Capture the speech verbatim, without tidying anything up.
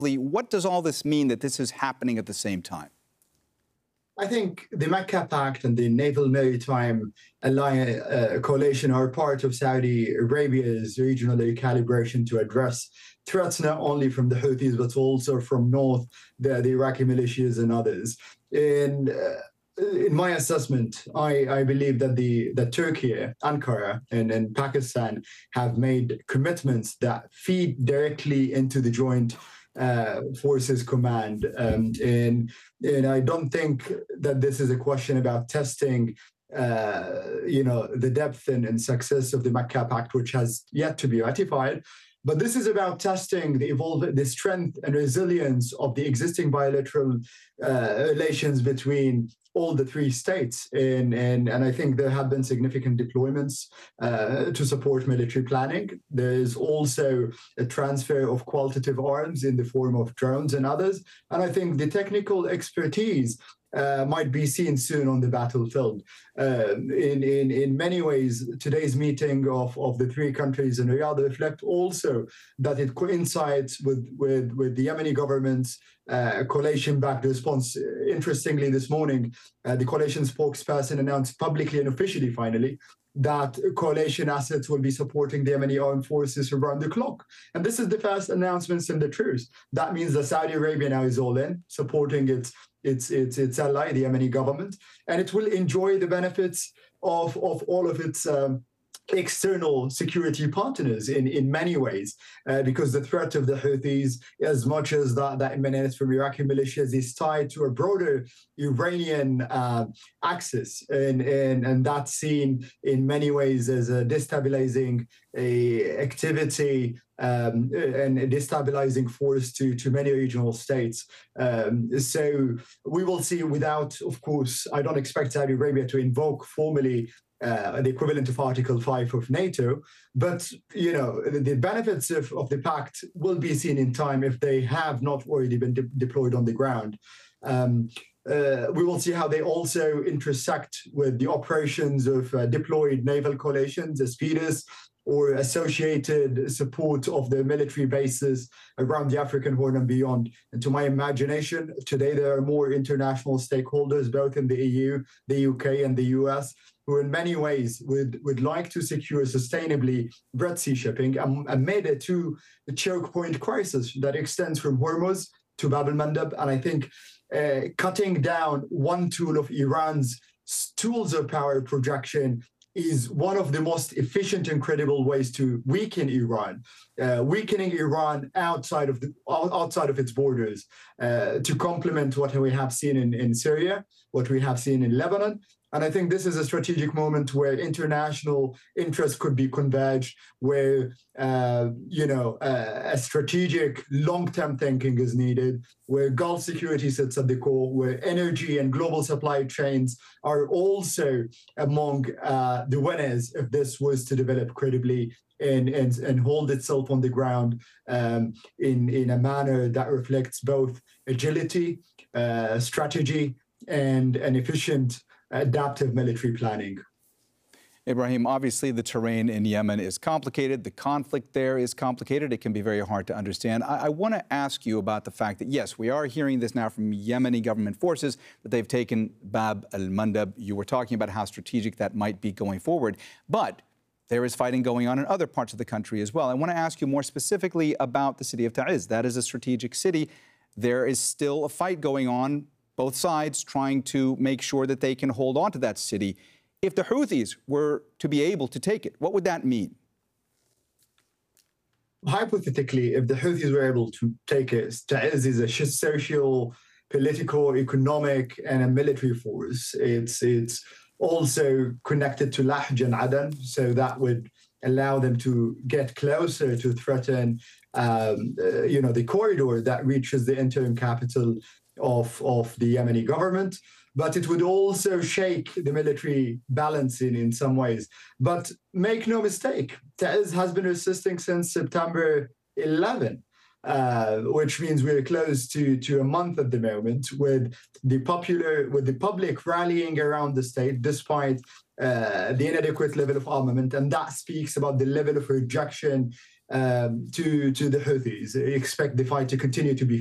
What does all this mean that this is happening at the same time? I think the Mecca Pact and the Naval Maritime Alliance uh, Coalition are part of Saudi Arabia's regional calibration to address threats not only from the Houthis, but also from north, the, the Iraqi militias and others. And uh, in my assessment, I, I believe that the that Turkey, Ankara, and, and Pakistan have made commitments that feed directly into the joint uh, forces command. Um, and, and I don't think that this is a question about testing uh, you know, the depth and, and success of the Mecca Pact, which has yet to be ratified. But this is about testing the evolve, the strength and resilience of the existing bilateral uh, relations between all the three states. And, and, and I think there have been significant deployments uh, to support military planning. There is also a transfer of qualitative arms in the form of drones and others. And I think the technical expertise Uh, might be seen soon on the battlefield. Uh, in, in, in many ways, today's meeting of, of the three countries in Riyadh reflect also that it coincides with, with, with the Yemeni government's uh, coalition-backed response. Interestingly, this morning, uh, the coalition spokesperson announced publicly and officially, finally, that coalition assets will be supporting the Yemeni armed forces around the clock. And this is the first announcements in the truth. That means that Saudi Arabia now is all in, supporting its its its its ally, the Yemeni government, and it will enjoy the benefits of, of all of its um, external security partners in, in many ways, uh, because the threat of the Houthis, as much as that, that emanates from Iraqi militias, is tied to a broader Iranian uh, axis. And, and, and that's seen in many ways as a destabilizing a activity um, and a destabilizing force to, to many regional states. Um, so we will see without, of course, I don't expect Saudi Arabia to invoke formally Uh, the equivalent of Article five of NATO. But, you know, the, the benefits of, of the pact will be seen in time if they have not already been de- deployed on the ground. Um, uh, we will see how they also intersect with the operations of uh, deployed naval coalitions, ASPIDES, or associated support of the military bases around the African Horn and beyond. And to my imagination, today there are more international stakeholders, both in the E U, the U K, and the U S, who in many ways would, would like to secure sustainably Red Sea shipping amid a two choke point crisis that extends from Hormuz to Bab el-Mandeb. And I think uh, cutting down one tool of Iran's tools of power projection is one of the most efficient and credible ways to weaken Iran, uh, weakening Iran outside of the outside of its borders, uh, to complement what we have seen in, in Syria, what we have seen in Lebanon. And I think this is a strategic moment where international interests could be converged, where uh, you know uh, a strategic long-term thinking is needed, where Gulf security sits at the core, where energy and global supply chains are also among uh, the winners if this was to develop credibly and, and, and hold itself on the ground um, in, in a manner that reflects both agility, uh, strategy, and an efficient adaptive military planning. Ibrahim, obviously the terrain in Yemen is complicated. The conflict there is complicated. It can be very hard to understand. I, I want to ask you about the fact that, yes, we are hearing this now from Yemeni government forces, that they've taken Bab el-Mandeb. You were talking about how strategic that might be going forward. But there is fighting going on in other parts of the country as well. I want to ask you more specifically about the city of Ta'izz. That is a strategic city. There is still a fight going on, both sides trying to make sure that they can hold on to that city. If the Houthis were to be able to take it, what would that mean? Hypothetically, if the Houthis were able to take it, Ta'izz is a social, political, economic, and a military force. It's, it's also connected to Lahj and Aden, so that would allow them to get closer to threaten um, uh, you know, the corridor that reaches the interim capital of, of the Yemeni government. But it would also shake the military balance in, in some ways. But make no mistake, Ta'izz has been resisting since September eleventh, uh, which means we're close to, to a month at the moment with the popular, with the public rallying around the state despite uh, the inadequate level of armament. And that speaks about the level of rejection um, to to the Houthis. Expect the fight to continue to be